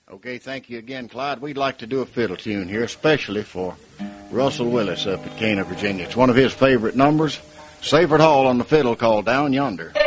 Okay, thank you again, Clyde. We'd like to do a fiddle tune here, especially for Russell Willis up at Cana, Virginia. It's one of his favorite numbers. Sayford Hall on the fiddle called Down Yonder.